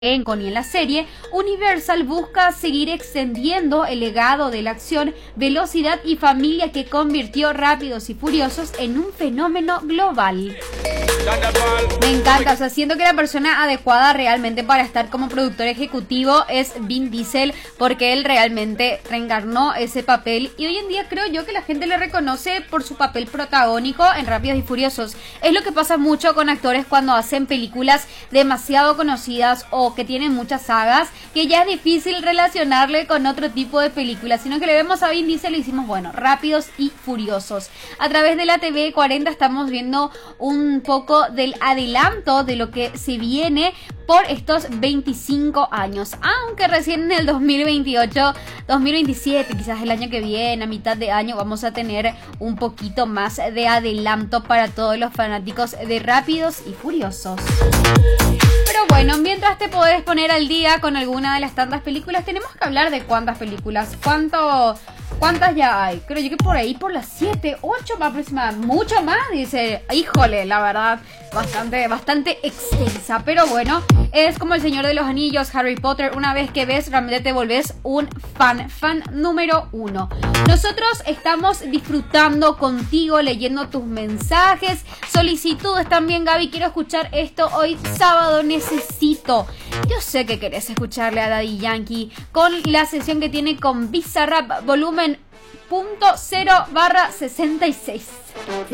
Ni en la serie, Universal busca seguir extendiendo el legado de la acción, velocidad y familia que convirtió Rápidos y Furiosos en un fenómeno global. Me encanta, o sea, siento que la persona adecuada realmente para estar como productor ejecutivo es Vin Diesel, porque él realmente reencarnó ese papel y hoy en día creo yo que la gente le reconoce por su papel protagónico en Rápidos y Furiosos. Es lo que pasa mucho con actores cuando hacen películas demasiado conocidas o que tienen muchas sagas, que ya es difícil relacionarle con otro tipo de películas, sino que le vemos a Vin Diesel y decimos, bueno, Rápidos y Furiosos. A través de la TV 40 estamos viendo un poco del adelanto de lo que se viene por estos 25 años, aunque recién en el 2028, 2027, quizás el año que viene, a mitad de año, vamos a tener un poquito más de adelanto para todos los fanáticos de Rápidos y Furiosos. Pero bueno, mientras te podés poner al día con alguna de las tantas películas, tenemos que hablar de cuántas películas, ¿cuántas ya hay? Creo yo que por ahí, por las 7, 8 más aproximadamente, mucho más, dice, híjole, la verdad, bastante extensa, pero bueno, es como El Señor de los Anillos, Harry Potter, una vez que ves, realmente te volvés un fan número 1. Nosotros estamos disfrutando contigo, leyendo tus mensajes, solicitudes también, Gaby, quiero escuchar esto hoy sábado, necesito. Yo sé que querés escucharle a Daddy Yankee con la sesión que tiene con Bizarrap, volumen .0/66.